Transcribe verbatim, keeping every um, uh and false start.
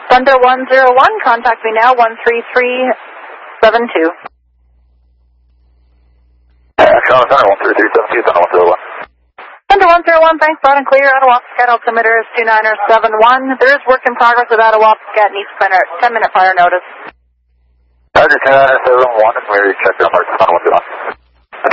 Thunder one zero one, contact me now, one three three seven two. Uh, Charlotte Thunder one three three seven two, Thunder one zero one. Thunder one zero one, thanks, loud and clear. Attawapscat altimeter is two niner seven one. There is work in progress with Attawapscat, needs ten minute fire notice. Roger, ten niner seven one, and we're checking on Mark Thunder one zero one.